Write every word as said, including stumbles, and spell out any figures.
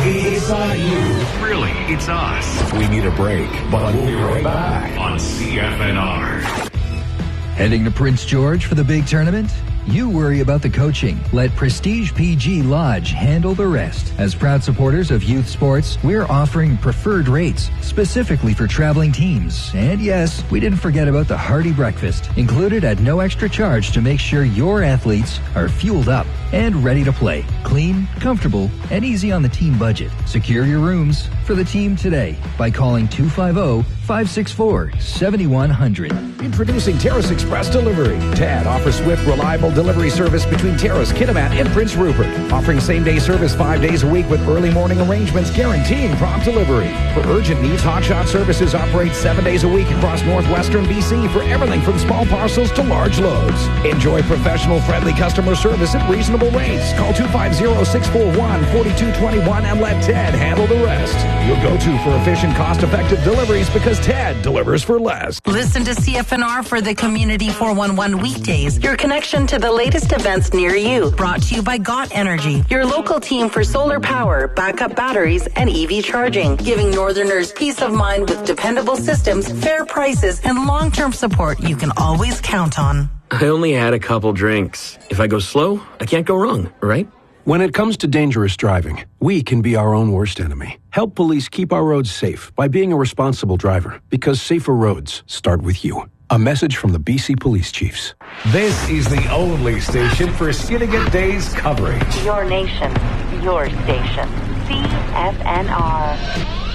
It's not you. Really, it's us. We need a break, but we'll be right back on C F N R. Heading to Prince George for the big tournament? You worry about the coaching. Let Prestige P G Lodge handle the rest. As proud supporters of youth sports, we're offering preferred rates specifically for traveling teams. And yes, we didn't forget about the hearty breakfast, included at no extra charge to make sure your athletes are fueled up and ready to play. Clean, comfortable, and easy on the team budget. Secure your rooms for the team today by calling two five zero, five six four, seven one zero zero. Introducing Terrace Express Delivery. T A D offers swift, reliable delivery service between Terrace, Kitimat, and Prince Rupert. Offering same-day service five days a week with early morning arrangements guaranteeing prompt delivery. For urgent needs, Hotshot Services operates seven days a week across northwestern B C for everything from small parcels to large loads. Enjoy professional, friendly customer service at reasonable rates. Call two five zero, six four one, four two two one and let Ted handle the rest. Your go-to for efficient, cost-effective deliveries because Ted delivers for less. Listen to C F N R for the Community four one one weekdays. Your connection to the latest events near you. Brought to you by G O T Energy, your local team for solar power, backup batteries, and E V charging. Giving Northerners peace of mind with dependable systems, fair prices, and long-term support you can always count on. I only had a couple drinks. If I go slow, I can't go wrong, right? When it comes to dangerous driving, we can be our own worst enemy. Help police keep our roads safe by being a responsible driver, because safer roads start with you. A message from the B C Police Chiefs. This is the only station for Skidegate Days coverage. Your nation, your station. C F N R.